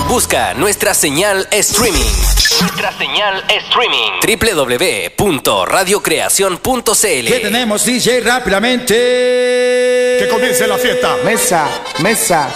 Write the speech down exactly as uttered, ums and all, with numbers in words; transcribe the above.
Busca nuestra señal streaming. Nuestra señal streaming. doble u doble u doble u punto radio creación punto c l. ¿Qué tenemos, D J? Rápidamente. Que comience la fiesta. Mesa, mesa.